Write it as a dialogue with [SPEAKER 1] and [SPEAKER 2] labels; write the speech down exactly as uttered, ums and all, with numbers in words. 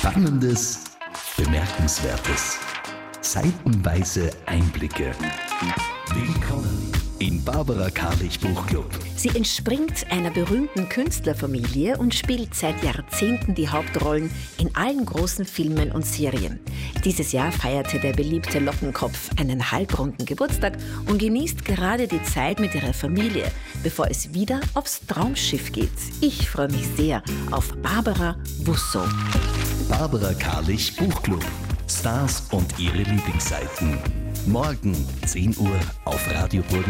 [SPEAKER 1] Spannendes, Bemerkenswertes, seitenweise Einblicke. Willkommen im Barbara Karlich Buchclub.
[SPEAKER 2] Sie entspringt einer berühmten Künstlerfamilie und spielt seit Jahrzehnten die Hauptrollen in allen großen Filmen und Serien. Dieses Jahr feierte der beliebte Lockenkopf einen halbrunden Geburtstag und genießt gerade die Zeit mit ihrer Familie, bevor es wieder aufs Traumschiff geht. Ich freue mich sehr auf Barbara Wusso.
[SPEAKER 1] Barbara Karlich Buchclub. Stars und ihre Lieblingsseiten. Morgen zehn Uhr auf Radio Burgenland.